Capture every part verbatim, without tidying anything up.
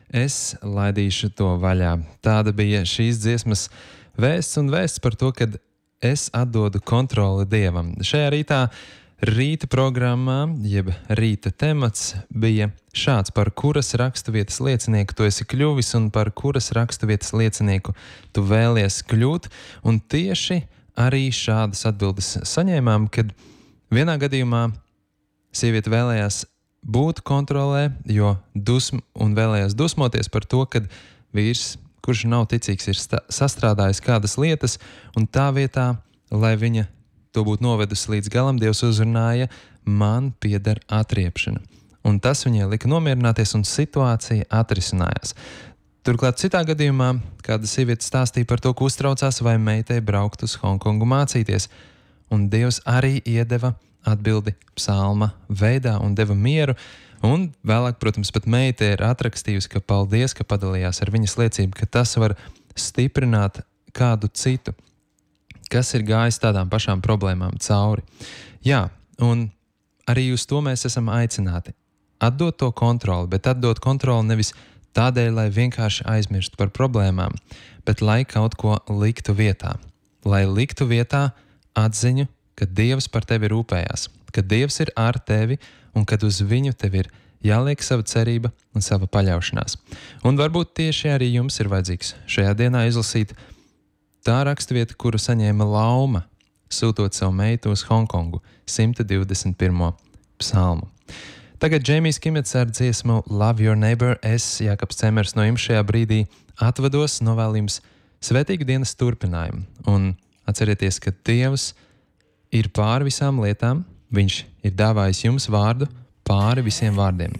es laidīšu to vaļā. Tāda bija šīs dziesmas vēsts un vēsts par to, kad es atdodu kontroli Dievam. Šajā rītā rīta programmā, jeb rīta temats bija šāds: par kuras raksturvietas liecinieku tu esi kļuvis un par kuras raksturvietas liecinieku tu vēlies kļūt. Un tieši arī šādas atbildes saņēmām, kad vienā gadījumā sieviete vēlējās būt kontrolē, jo dusm un vēlējās dusmoties par to, kad vīrs, kurš nav ticīgs, ir sta- sastrādājis kādas lietas, un tā vietā, lai viņa to būtu novedusi līdz galam, Dievs uzrunāja: man pieder atriepšana. Un tas viņai lika nomierināties, un situācija atrisinājās. Turklāt citā gadījumā kāda sieviete stāstīja par to, ka uztraucās, vai meitai braukt uz Hongkongu mācīties, un Dievs arī iedeva atbildi psalma veidā un deva mieru. Un vēlāk, protams, pat meita ir atrakstījusi, ka paldies, ka padalījās ar viņas liecību, ka tas var stiprināt kādu citu, kas ir gājis tādām pašām problēmām cauri. Jā, un arī uz to mēs esam aicināti. Atdot to kontroli, bet atdot kontroli nevis tādēļ, lai vienkārši aizmirstu par problēmām, bet lai kaut ko liktu vietā. Lai liktu vietā atziņu, ka Dievs par tevi rūpējās, ka Dievs ir ar tevi un kad uz viņu tev ir jāliek sava cerība un sava paļaušanās. Un varbūt tieši arī jums ir vajadzīgs šajā dienā izlasīt tā raksturvieta, kuru saņēma Lauma, sūtot savu meitu uz Hongkongu, simt divdesmit pirmo psalmu. Tagad Džeimijs Kimets ar dziesmu Love Your Neighbor. Es, Jākaps Cemers, no jums šajā brīdī atvados, novēlu jums svētīgu dienas turpinājumu. Un atcerieties, ka Dievs ir pāri visām lietām, viņš ir dāvājis jums vārdu pāri visiem vārdiem.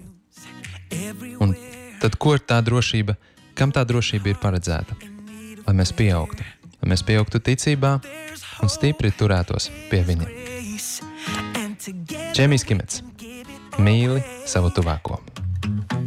Un tad ko ir tā drošība, kam tā drošība ir paredzēta? Lai mēs pieaugtu, lai mēs pieaugtu ticībā un stipri turētos pie viņa. Džeimijs Kimets, mīli savu tuvāko.